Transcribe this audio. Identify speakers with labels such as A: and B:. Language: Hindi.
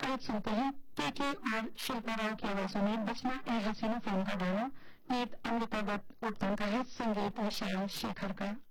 A: आज सुनते हैं केके और शिल्पा राव की आवाजों में बचना ए हसीना फिल्म का गाना। गीत अमृता दत्त उत्तम का है, संगीत विशाल शेखर का।